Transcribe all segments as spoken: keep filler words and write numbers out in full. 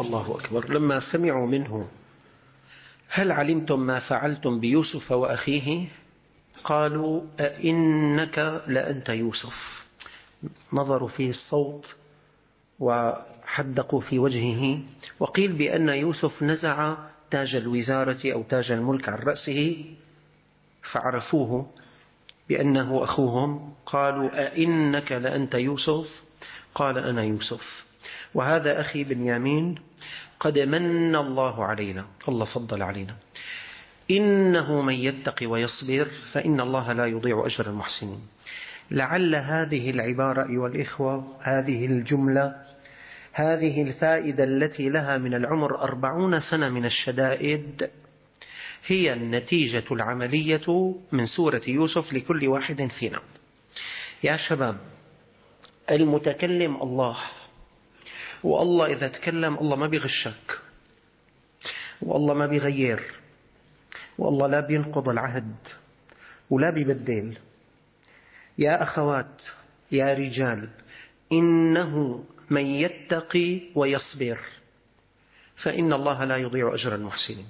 الله أكبر. لما سمعوا منه هل علمتم ما فعلتم بيوسف وأخيه؟ قالوا أئنك لأنت يوسف. نظروا فيه الصوت وحدقوا في وجهه. وقيل بأن يوسف نزع تاج الوزارة أو تاج الملك عن رأسه فعرفوه بأنه أخوهم. قالوا أئنك لأنت يوسف؟ قال أنا يوسف، وهذا أخي بنيامين. قد من الله علينا، الله فضل علينا. إنه من يتق ويصبر فإن الله لا يضيع أجر المحسنين. لعل هذه العبارة أيها الإخوة، هذه الجملة، هذه الفائدة التي لها من العمر أربعون سنة من الشدائد هي النتيجة العملية من سورة يوسف لكل واحد فينا. يا شباب، المتكلم الله، والله إذا تكلم الله ما بيغشك، والله ما بيغير، والله لا بينقض العهد ولا بيبدل. يا أخوات، يا رجال، إنه من يتقي ويصبر فإن الله لا يضيع أجر المحسنين.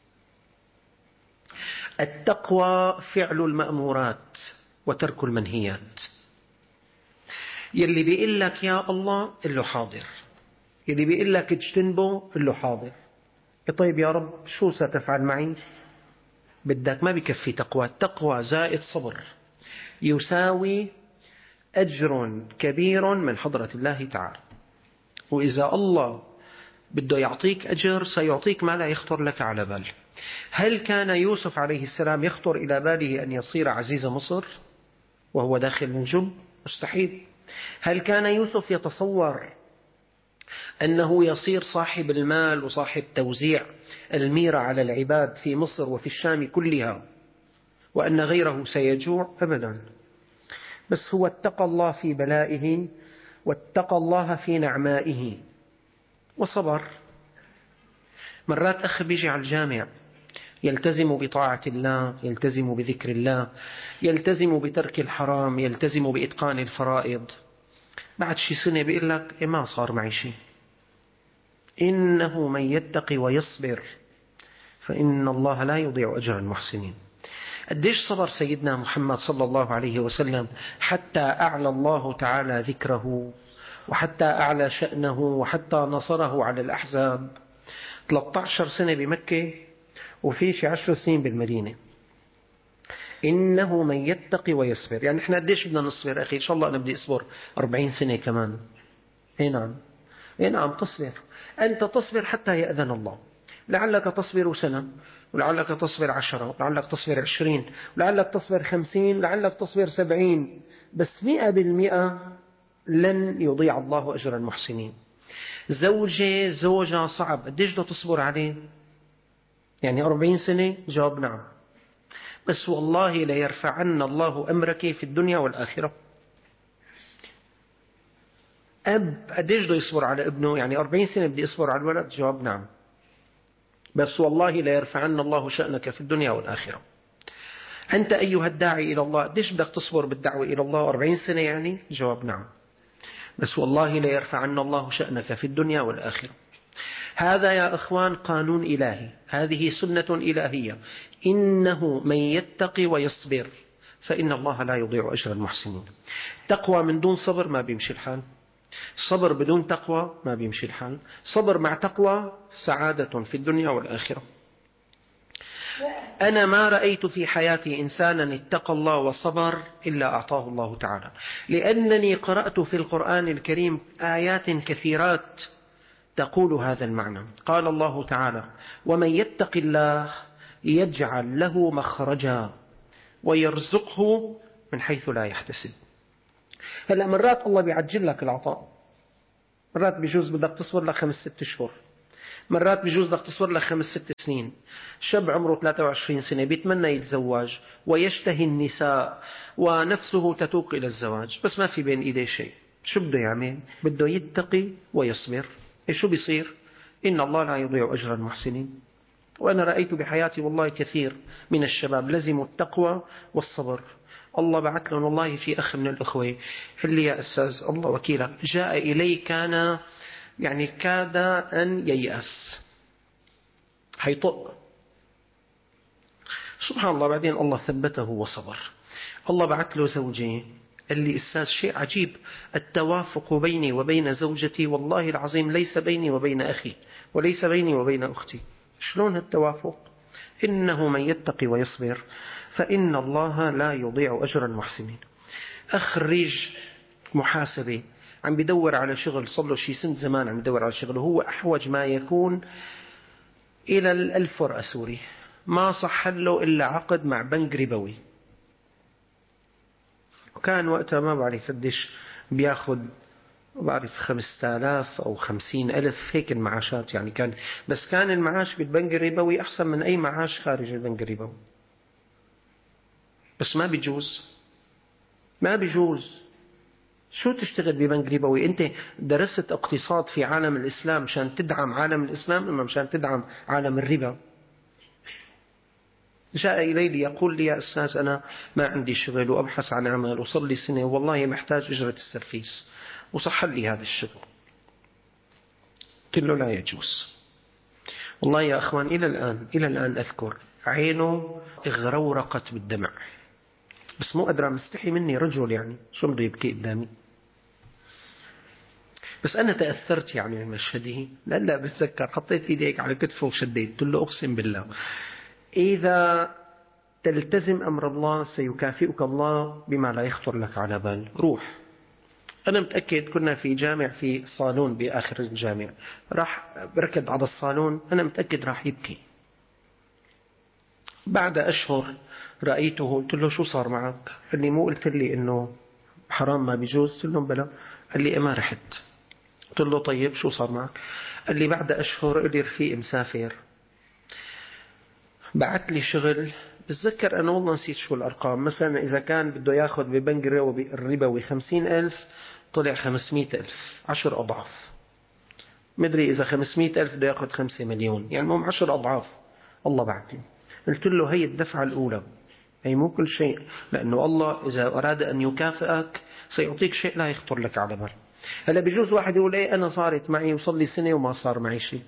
التقوى فعل المأمورات وترك المنهيات. يلي بيقول لك يا الله قل له حاضر، يلي بيقول لك اجتنبه قل له حاضر. طيب يا رب شو ستفعل معي؟ بدك ما بكفي تقوى. التقوى زائد صبر يساوي أجر كبير من حضرة الله تعالى. وإذا الله بده يعطيك أجر سيعطيك ما لا يخطر لك على بال. هل كان يوسف عليه السلام يخطر إلى باله أن يصير عزيز مصر وهو داخل الجب؟ مستحيل. هل كان يوسف يتصور أنه يصير صاحب المال وصاحب توزيع الميرة على العباد في مصر وفي الشام كلها وأن غيره سيجوع؟ أبدا. بس هو اتقى الله في بلائه واتقى الله في نعمائه وصبر. مرات أخ بيجي على الجامع يلتزم بطاعة الله، يلتزم بذكر الله، يلتزم بترك الحرام، يلتزم بإتقان الفرائض. بعد شي سنة بيقول لك إيه ما صار معي شيء. إنه من يتقي ويصبر فإن الله لا يضيع أجر المحسنين. قديش صبر سيدنا محمد صلى الله عليه وسلم حتى أعلى الله تعالى ذكره وحتى أعلى شأنه وحتى نصره على الأحزاب. ثلاثة عشر سنة بمكة وفي شي عشر سنين بالمدينة. إنه من يتقي ويصبر، يعني إحنا قديش بدنا نصبر أخي؟ إن شاء الله أنا بدي أصبر أربعين سنة كمان. إيه نعم، إيه نعم تصبر. أنت تصبر حتى يأذن الله. لعلك تصبر سنة، ولعلك تصبر عشرة، ولعلك تصبر عشرين، ولعلك تصبر خمسين، ولعلك تصبر سبعين، بس مئة بالمئة لن يضيع الله أجر المحسنين. زوجة زوجة صعب، قديش بدها تصبر عليه؟ يعني أربعين سنة؟ جواب نعم. بس والله ليرفعن الله أمرك في الدنيا والآخرة. أب قديش بده يصبر على ابنه؟ يعني أربعين سنة بدي أصبر على الولد؟ جواب نعم. بس والله ليرفعن الله شأنك في الدنيا والآخرة. أنت أيها الداعي إلى الله قديش بدك تصبر بالدعوة إلى الله؟ أربعين سنة يعني؟ جواب نعم. بس والله ليرفعن الله شأنك في الدنيا والآخرة. هذا يا أخوان قانون إلهي، هذه سنة إلهية. إنه من يتقي ويصبر فإن الله لا يضيع أجر المحسنين. تقوى من دون صبر ما بيمشي الحال، صبر بدون تقوى ما بيمشي الحال، صبر مع تقوى سعادة في الدنيا والآخرة. أنا ما رأيت في حياتي إنسانا اتقى الله وصبر إلا أعطاه الله تعالى، لأنني قرأت في القرآن الكريم آيات كثيرات تقول هذا المعنى. قال الله تعالى: ومن يتق الله يجعل له مخرجا ويرزقه من حيث لا يحتسب. هلأ مرات الله بيعجل لك العطاء، مرات بيجوز بدك تصبر لك خمس ست شهور، مرات بيجوز بدك تصبر لك خمس ست سنين. شاب عمره ثلاثة وعشرين سنة بيتمنى يتزوج ويشتهي النساء ونفسه تتوق إلى الزواج، بس ما في بين إيديه شيء. شو بده يعمل؟ بده يتقي ويصبر. إيه شو بيصير؟ إن الله لا يضيع أجر المحسنين. وأنا رأيت بحياتي والله كثير من الشباب لزموا التقوى والصبر. الله بعث لهم والله في أخ من الأخوة اللي يا أستاذ الله وكيلك جاء إلي كان يعني كاد أن ييأس، هيطق. سبحان الله. بعدين الله ثبته وصبر. الله بعث له زوجين. قال لي أستاذ شيء عجيب، التوافق بيني وبين زوجتي والله العظيم ليس بيني وبين أخي وليس بيني وبين أختي. شلون التوافق؟ إنه من يتقي ويصبر فإن الله لا يضيع أجر المحسنين. أخرج محاسبة عم بدور على شغل، صار له شي سنة زمان عم بدور على شغل، وهو أحوج ما يكون إلى الألف ورقة سوري، ما صح له إلا عقد مع بنك ربوي. وكان وقتها ما بعرف قديش بياخد، بعرف خمسة آلاف أو خمسين ألف هيك المعاشات يعني كان، بس كان المعاش بالبنك الربوي أحسن من أي معاش خارج البنك الربوي. بس ما بيجوز، ما بيجوز. شو تشتغل ببنك ربوي؟ أنت درست اقتصاد في عالم الإسلام مشان تدعم عالم الإسلام أما مشان تدعم عالم الربا؟ جاء إلي ليقول لي يا أستاذ أنا ما عندي شغل وأبحث عن عمل وصل لي سنة والله محتاج أجرة السرفيس وصح لي هذا الشغل. قلت له لا يجوز. والله يا أخوان إلى الآن إلى الآن أذكر عينه اغرورقت بالدمع، بس مو أدرى مستحي مني رجل يعني شو بده يبكي قدامي. بس أنا تأثرت يعني من مشهده. لا لا بتذكر حطيت إيديك على كتفه وشديت، قلت له أقسم بالله إذا تلتزم أمر الله سيكافئك الله بما لا يخطر لك على بال. روح. أنا متأكد كنا في جامع في صالون بآخر الجامع، راح بركض على الصالون، أنا متأكد راح يبكي. بعد أشهر رأيته، قلت له شو صار معك؟ قال لي مو قلت لي إنه حرام ما بيجوز؟ قلت له بلا. قال لي ما رحت. قلت له طيب شو صار معك؟ قال لي بعد أشهر لي رفيق مسافر بعت لي شغل، بتذكر أنا والله نسيت شو الأرقام، مثلا إذا كان بده ياخذ ببنك الربوي خمسين ألف طلع خمسمائة ألف، عشر أضعاف. مدري إذا خمسمائة ألف بده ياخذ خمسة مليون، يعني مهم عشر أضعاف. الله بعت لي. قلت له هي الدفعة الأولى، هي مو كل شيء، لأنه الله إذا أراد أن يكافئك سيعطيك شيء لا يخطر لك على بال. هلا بيجوز واحد يقول إيه أنا صارت معي وصل لي سنة وما صار معي شيء.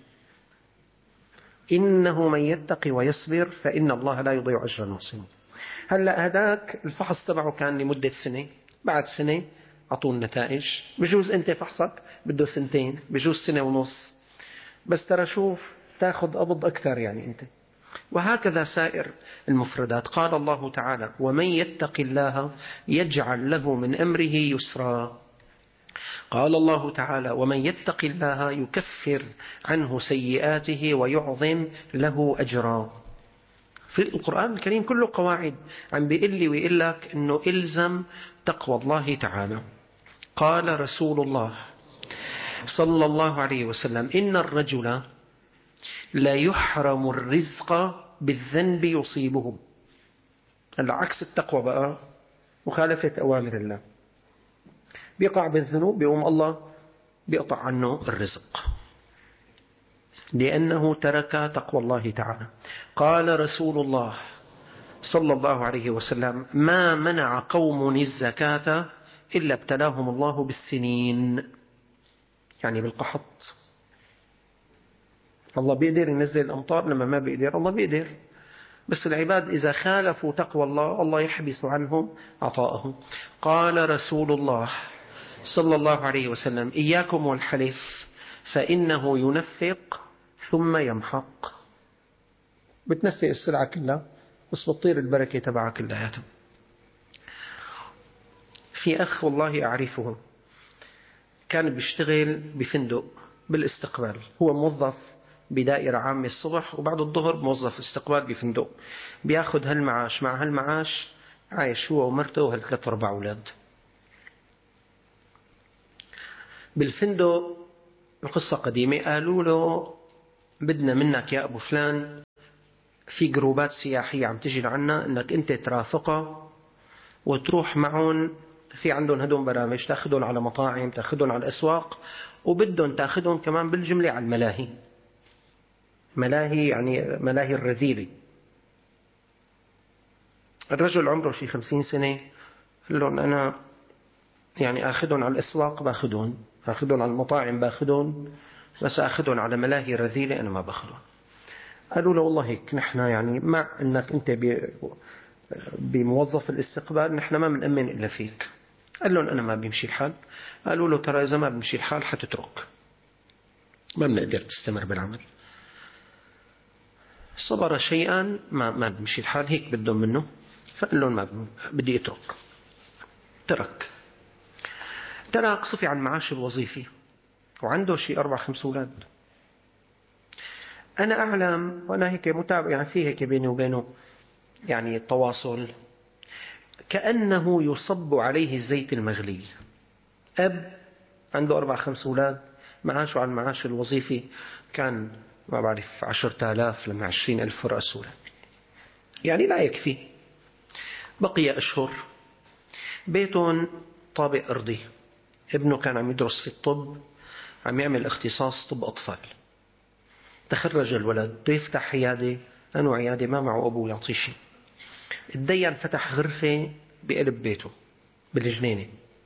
إنه من يتقي ويصبر فإن الله لا يضيع أجر المحسنين. هلا هذاك الفحص تبعه كان لمدة سنة، بعد سنة أعطوه النتائج. بجوز أنت فحصك بده سنتين، بجوز سنة ونص، بس ترى شوف تاخذ قبض أكثر يعني أنت. وهكذا سائر المفردات. قال الله تعالى ومن يتق الله يجعل له من أمره يسرا. قال الله تعالى ومن يتق الله يكفر عنه سيئاته ويعظم له أجرا. في القرآن الكريم كله قواعد عم بيقول لي ويقول لك أنه إلزم تقوى الله تعالى. قال رسول الله صلى الله عليه وسلم إن الرجل لا يحرم الرزق بالذنب يصيبه. العكس التقوى بقى مخالفة أوامر الله، بيقع بالذنوب بيقوم الله بيقطع عنه الرزق لأنه ترك تقوى الله تعالى. قال رسول الله صلى الله عليه وسلم ما منع قوم الزكاة إلا ابتلاهم الله بالسنين، يعني بالقحط. الله بيقدر ينزل الأمطار لما ما بيقدر، الله بيقدر، بس العباد إذا خالفوا تقوى الله الله يحبس عنهم عطاءه. قال رسول الله صلى الله عليه وسلم إياكم والحلف فإنه ينفق ثم يمحق. بتنفق السلعة كلها بس بتطير البركة تبعها كلها. في أخ والله أعرفه كان بيشتغل بفندق بالاستقبال، هو موظف بدائرة عامة الصبح وبعد الظهر موظف استقبال بفندق، بياخذ هالمعاش، مع هالمعاش عايش هو ومرته وهالثلاث أربع أولاد بالفندق. القصة قديمة، قالوا له بدنا منك يا أبو فلان في جروبات سياحية عم تجي لعنا أنك أنت ترافقها وتروح معهم، في عندهم هدول برامج تأخذهم على مطاعم، تأخذهم على الأسواق، وبدهم تأخذهم كمان بالجملة على الملاهي. ملاهي يعني ملاهي الرذيلة. الرجل عمره شي خمسين سنة، قال لهم أنا يعني أخذهم على الأسواق باخذهم، أخذهم على المطاعم باخذهم، بس أخذهم على ملاهي رذيلة أنا ما باخذهم. قالوا له والله هيك نحن يعني مع أنك أنت بموظف الاستقبال نحن ما بنأمن إلا فيك. قال لهم أنا ما بيمشي الحال. قالوا له ترى إذا ما بيمشي الحال حتترك، ما بنقدر تستمر بالعمل. صبر شيئا ما ما بيمشي الحال، هيك بدهم منه. فقال لهم ما بدي أترك. ترك ترك صفي عن معاش الوظيفي وعنده شيء أربع خمس أولاد. أنا أعلم وأنا هيك متابع، يعني في هيك بيني وبينه يعني التواصل، كأنه يصب عليه الزيت المغلي. أب عنده أربع خمس أولاد، معاشه عن معاش الوظيفي كان ما بعرف عشرة آلاف لما عشرين ألف رأس أولاد، يعني لا يكفي. بقي أشهر، بيتهم طابق أرضي، ابنه كان عم يدرس في الطب، عم يعمل اختصاص طب أطفال. تخرج الولد بده يفتح عيادة، أنه عيادة ما معه أبوه يعطيه شيء. الديان فتح غرفة بقلب بيته بالجنينة.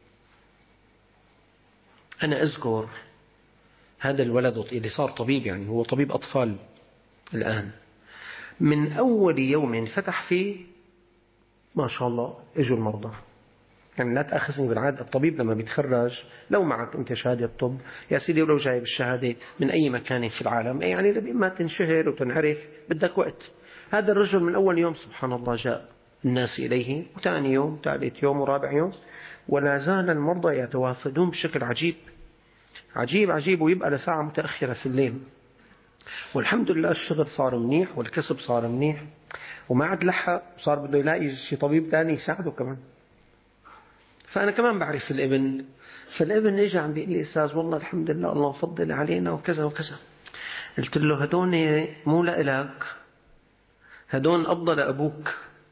أنا أذكر هذا الولد اللي صار طبيب، يعني هو طبيب أطفال الآن، من أول يوم فتح فيه ما شاء الله اجوا المرضى. يعني لا تأخذني بالعادة، الطبيب لما بيتخرج لو معك أنت شهادة طب يا سيدي ولو جايب الشهادة من أي مكان في العالم، يعني لما تنشهر وتنعرف بدك وقت. هذا الرجل من أول يوم سبحان الله جاء الناس إليه، وثاني يوم ثالث يوم ورابع يوم، ولا زال المرضى يتوافدون بشكل عجيب عجيب عجيب، ويبقى لساعة متأخرة في الليل. والحمد لله الشغل صار منيح والكسب صار منيح، وما عاد لحق صار بده يلاقي شي طبيب تاني يساعده كمان. فأنا كمان بعرف الابن، فالابن اجى عم بيقول لي أستاذ والله الحمد لله الله فضل علينا وكذا وكذا. قلت له هدون مو لإلك، هدون أفضل أبوك.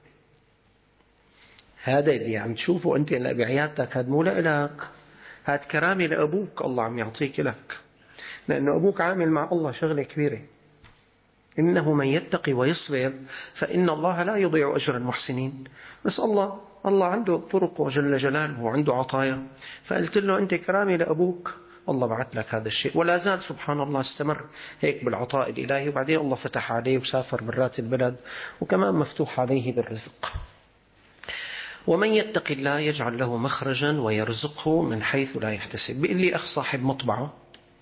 هذا اللي عم تشوفه أنت بعيادتك هذا مو لإلك، هذا كرامة لأبوك الله عم يعطيك لك، لأنه أبوك عامل مع الله شغلة كبيرة. إنه من يتقي ويصبر فإن الله لا يضيع أجر المحسنين. بس الله الله عنده طرقه جل جلاله وعنده عطايا. فقلت له أنت كرامي لأبوك، الله بعث لك هذا الشيء. ولا زال سبحان الله استمر هيك بالعطاء الإلهي، وبعدين الله فتح عليه وسافر برات البلد، وكمان مفتوح عليه بالرزق. ومن يتق الله يجعل له مخرجا ويرزقه من حيث لا يحتسب. بيقول لي أخ صاحب مطبعة،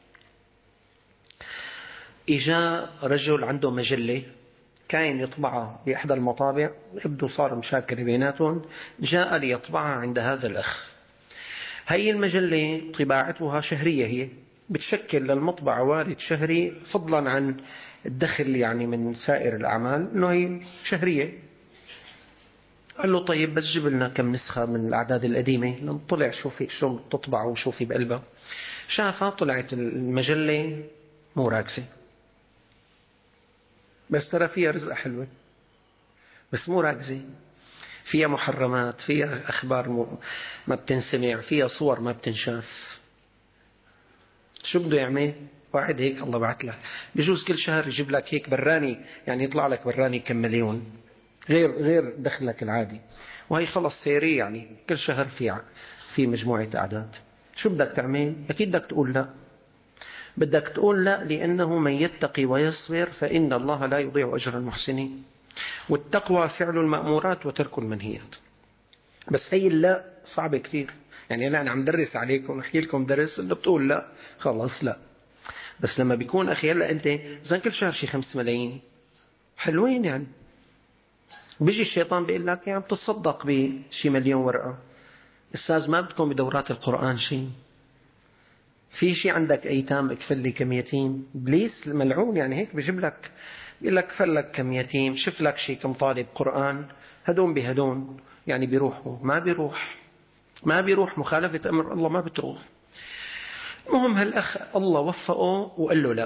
إجا رجل عنده مجلة كان يطبعها بإحدى المطابع، يبدو صار مشاكل بيناتهم، جاء ليطبعها عند هذا الأخ. هي المجلة طباعتها شهرية، هي بتشكل للمطبعة وارد شهري فضلا عن الدخل يعني من سائر الأعمال، إنه هي شهرية. قال له طيب بس جيب لنا كم نسخة من الأعداد القديمة. لما طلع شوفي شو تطبع وشوفي بقلبها، شافها طلعت المجلة مو راكزة، بس ترى فيها رزقة حلوة، بس مو راكزة، فيها محرمات، فيها أخبار ما بتنسمع، فيها صور ما بتنشاف. شو بده يعمل؟ واحد هيك الله بعت لك، بجوز كل شهر يجيب لك هيك براني، يعني يطلع لك براني كم مليون غير غير دخلك العادي، وهي خلص سيري، يعني كل شهر في في مجموعة أعداد. شو بدك تعمل؟ أكيد بدك تقول لا. بدك تقول لا، لأنه من يتقي ويصبر فإن الله لا يضيع أجر المحسنين. والتقوى فعل المأمورات وترك المنهيات. بس هي لا صعبة كثير، يعني لا أنا عم درس عليكم ونحكي لكم درس إنه بتقول لا خلاص لا. بس لما بيكون أخي هلا أنت زين كل شهر شي خمس ملايين حلوين، يعني بيجي الشيطان بيقول لك يعني بتصدق بشي مليون ورقة. أستاذ ما بدكم بدورات القرآن شيء؟ في شيء عندك أيتام اكفل لي كم يتيم؟ إبليس الملعون يعني هيك بيجيب لك، بيقول لك فلك كم يتيم، شوف لك شيء كم طالب قرآن، هدون بهدون، يعني بيروحوا ما بيروح ما بيروح مخالفة أمر الله ما بتروح. المهم هالأخ الله وفقه وقال له لا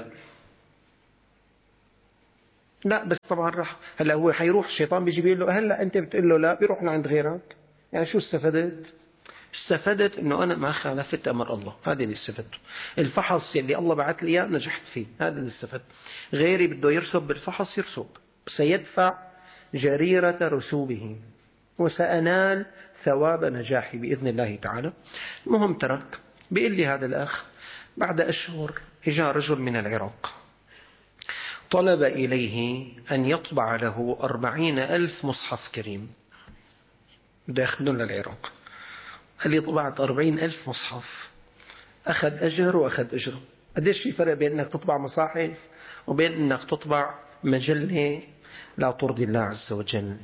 لا، بس طبعا راح. هلا هو حيروح الشيطان بيجي بيقول له هلا أنت بتقول له لا، بيروح لعند غيرك. يعني شو استفدت؟ استفدت انه انا ما خالفت امر الله، هذا اللي استفدته. الفحص اللي الله بعث لي اياه نجحت فيه، هذا اللي استفدت. غيري بده يرسب بالفحص يرسب، سيدفع جريرة رسوبه وسأنال ثواب نجاحي بإذن الله تعالى. المهم ترك بيقول لي هذا الأخ بعد أشهر جاء رجل من العراق طلب إليه أن يطبع له أربعين ألف مصحف كريم، بده يأخذون للعراق. قال لي طبعت أربعين ألف مصحف، أخذ أجر وأخذ أجره. قديش في فرق بين أنك تطبع مصاحف وبين أنك تطبع مجلة لا ترضي الله عز وجل؟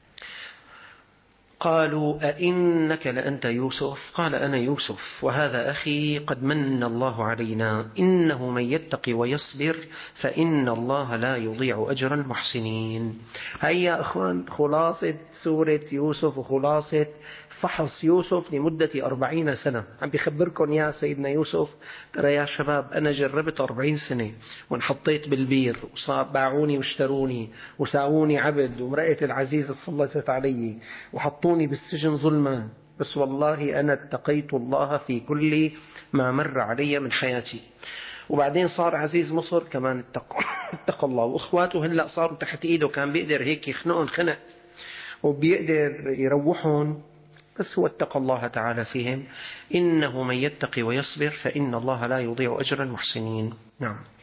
قالوا أئنك لأنت يوسف؟ قال أنا يوسف وهذا أخي، قد من الله علينا، إنه من يتقي ويصبر فإن الله لا يضيع أجر المحسنين. هيا أخوان خلاصة سورة يوسف وخلاصة فحص يوسف لمدة أربعين سنة. عم بيخبركم يا سيدنا يوسف ترى يا شباب أنا جربت أربعين سنة وانحطيت بالبير وباعوني واشتروني وساووني عبد وامرأة العزيز تسلطت علي وحطوني بالسجن ظلما، بس والله أنا اتقيت الله في كل ما مر علي من حياتي. وبعدين صار عزيز مصر كمان اتقى, اتقى الله، وإخواته هلأ صاروا تحت إيده، كان بيقدر هيك يخنقهم خنق وبيقدر يروحهم، بس هو اتقى الله تعالى فيهم. إنه من يتقي ويصبر فإن الله لا يضيع أجر المحسنين. نعم.